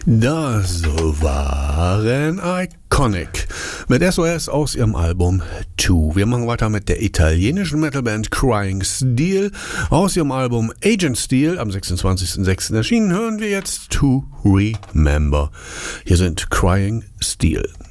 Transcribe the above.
Das waren Iconic mit SOS aus ihrem Album Two. Wir machen weiter mit der italienischen Metalband Crying Steel. Aus ihrem Album Agent Steel, am 26.06. erschienen, hören wir jetzt To Remember. Hier sind Crying Steel.